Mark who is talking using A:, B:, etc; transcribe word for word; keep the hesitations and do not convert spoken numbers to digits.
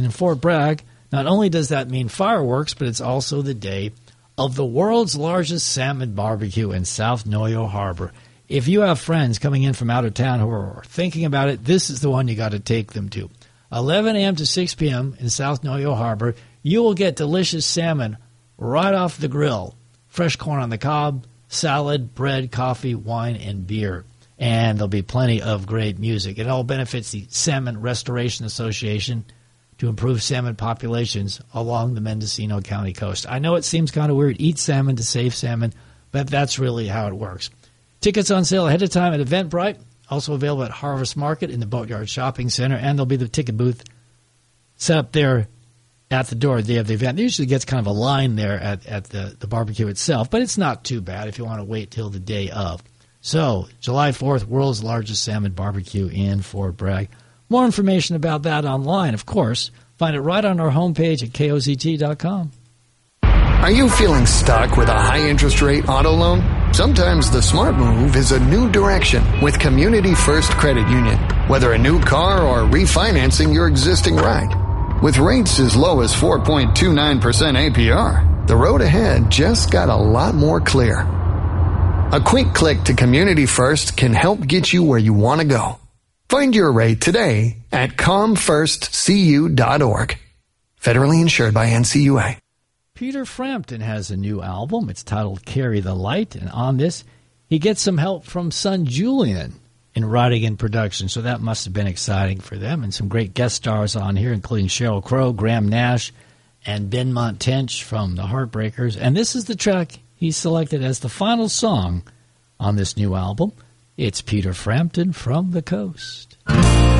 A: in Fort Bragg, not only does that mean fireworks, but it's also the day of the world's largest salmon barbecue in South Noyo Harbor. If you have friends coming in from out of town who are thinking about it, this is the one you got to take them to. eleven a.m. to six p.m. in South Noyo Harbor, you will get delicious salmon right off the grill. Fresh corn on the cob, salad, bread, coffee, wine, and beer. And there'll be plenty of great music. It all benefits the Salmon Restoration Association to improve salmon populations along the Mendocino County coast. I know it seems kind of weird, eat salmon to save salmon, but that's really how it works. Tickets on sale ahead of time at Eventbrite, also available at Harvest Market in the Boatyard Shopping Center, and there'll be the ticket booth set up there at the door the day of the event. There usually gets kind of a line there at, at the, the barbecue itself, but it's not too bad if you want to wait till the day of. So, July fourth, world's largest salmon barbecue in Fort Bragg. More information about that online, of course. Find it right on our homepage at K O Z T dot com.
B: Are you feeling stuck with a high-interest rate auto loan? Sometimes the smart move is a new direction with Community First Credit Union. Whether a new car or refinancing your existing ride. With rates as low as four point two nine percent A P R, the road ahead just got a lot more clear. A quick click to Community First can help get you where you want to go. Find your rate today at com first c u dot org. Federally insured by N C U A.
A: Peter Frampton has a new album. It's titled Carry the Light, and on this, he gets some help from son Julian in writing and production, so that must have been exciting for them. And some great guest stars on here, including Sheryl Crow, Graham Nash, and Benmont Tench from the Heartbreakers. And this is the track he selected as the final song on this new album. It's Peter Frampton from the Coast.